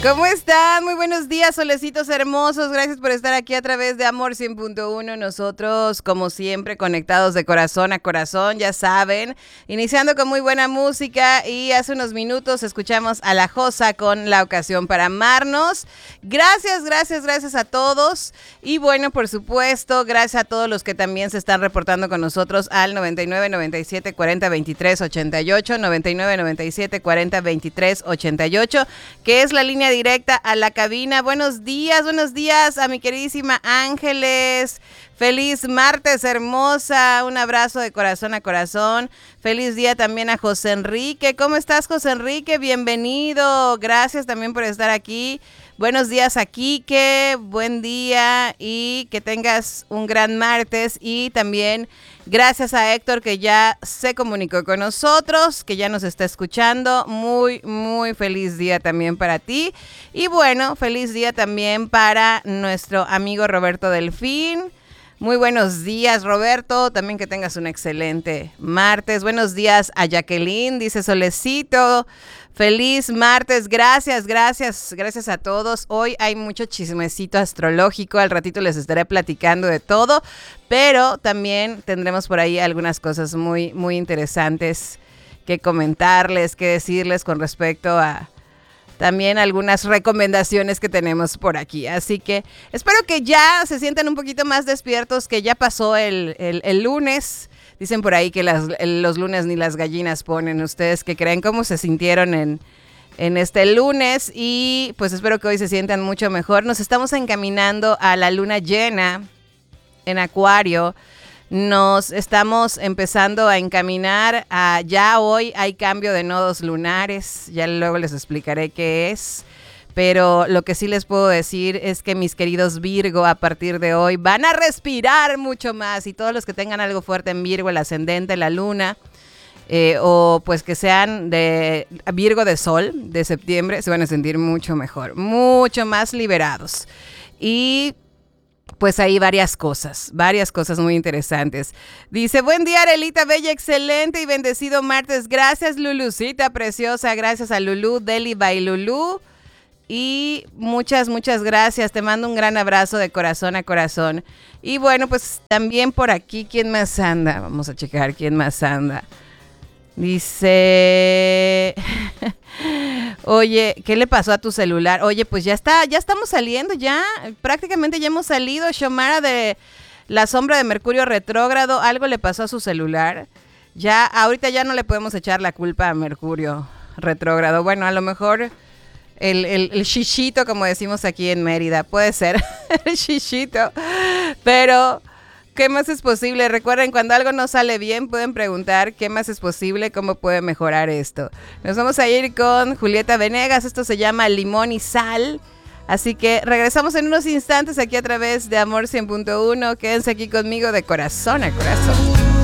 ¿Cómo están? Muy buenos días, solecitos hermosos. Gracias por estar aquí a través de Amor 100.1. Nosotros, como siempre, conectados de corazón a corazón, ya saben. Iniciando con muy buena música y hace unos minutos escuchamos a La Josa con La Ocasión para Amarnos. Gracias a todos. Y bueno, por supuesto, gracias a todos los que también se están reportando con nosotros al 99 97 40 23 88, 99 97 40 23 88, que es la línea directa a la cabina. Buenos días a mi queridísima Ángeles. Feliz martes, hermosa. Un abrazo de corazón a corazón. Feliz día también a José Enrique. ¿Cómo estás, José Enrique? Bienvenido. Gracias también por estar aquí. Buenos días a Quique. Buen día y que tengas un gran martes. Y también gracias a Héctor, que ya se comunicó con nosotros, que ya nos está escuchando. Muy feliz día también para ti. Y bueno, feliz día también para nuestro amigo Roberto Delfín. Muy buenos días, Roberto. También que tengas un excelente martes. Buenos días a Jacqueline, dice Solecito. Feliz martes. Gracias a todos. Hoy hay mucho chismecito astrológico. Al ratito les estaré platicando de todo. Pero también tendremos por ahí algunas cosas muy interesantes que comentarles, que decirles con respecto a también algunas recomendaciones que tenemos por aquí. Así que espero que ya se sientan un poquito más despiertos, que ya pasó el lunes. Dicen por ahí que los lunes ni las gallinas ponen. ¿Ustedes qué creen? ¿Cómo se sintieron en este lunes? Y pues espero que hoy se sientan mucho mejor. Nos estamos encaminando a la luna llena en Acuario. Nos estamos empezando a encaminar a ya hoy hay cambio de nodos lunares, ya luego les explicaré qué es, pero lo que sí les puedo decir es que mis queridos Virgo a partir de hoy van a respirar mucho más, y todos los que tengan algo fuerte en Virgo, el ascendente, la luna, o pues que sean de Virgo de Sol de septiembre, se van a sentir mucho mejor, mucho más liberados. Y pues hay varias cosas muy interesantes. Dice, buen día, Arelita Bella, excelente y bendecido martes. Gracias, Lulucita preciosa, gracias a Lulu, Deli by Lulu. Y muchas gracias, te mando un gran abrazo de corazón a corazón. Y bueno, pues también por aquí, ¿quién más anda? Vamos a checar quién más anda. Dice, oye, ¿qué le pasó a tu celular? Oye, pues ya estamos saliendo, ya prácticamente ya hemos salido. Xiomara de la sombra de Mercurio retrógrado, algo le pasó a su celular. Ya, ahorita ya no le podemos echar la culpa a Mercurio retrógrado. Bueno, a lo mejor el shishito, como decimos aquí en Mérida, puede ser el shishito, pero ¿qué más es posible? Recuerden, cuando algo no sale bien, pueden preguntar qué más es posible, cómo puede mejorar esto. Nos vamos a ir con Julieta Venegas. Esto se llama Limón y Sal. Así que regresamos en unos instantes aquí a través de Amor 100.1. Quédense aquí conmigo de corazón a corazón.